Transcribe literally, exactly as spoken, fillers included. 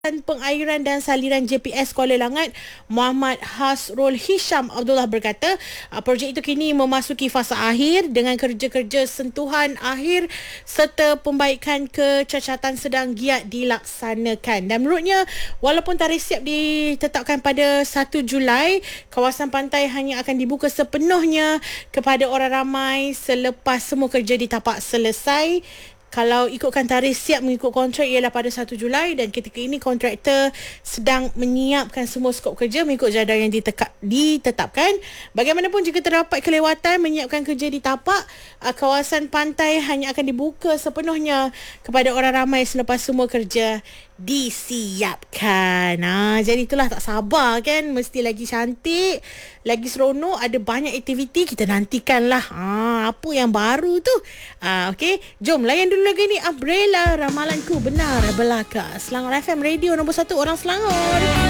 Pengairan dan Saliran J P S Kuala Langat, Muhammad Hasrul Hisham Abdullah berkata, projek itu kini memasuki fasa akhir dengan kerja-kerja sentuhan akhir serta pembaikan kecacatan sedang giat dilaksanakan. Dan menurutnya, walaupun tarikh siap ditetapkan pada satu Julai, kawasan pantai hanya akan dibuka sepenuhnya kepada orang ramai selepas semua kerja di tapak selesai. Kalau ikutkan tarikh siap mengikut kontrak ialah pada satu Julai, dan ketika ini kontraktor sedang menyiapkan semua skop kerja mengikut jadual yang diteka, ditetapkan. Bagaimanapun jika terdapat kelewatan menyiapkan kerja di tapak, kawasan pantai hanya akan dibuka sepenuhnya kepada orang ramai selepas semua kerja disiapkan. Ha, jadi itulah, tak sabar kan, mesti lagi cantik, lagi seronok, ada banyak aktiviti, kita nantikanlah ha, apa yang baru tu. Ha, Okey, jom layan dulu lagi ni Umbrella, ramalanku benar belaka. Selangor F M, radio nombor satu orang Selangor.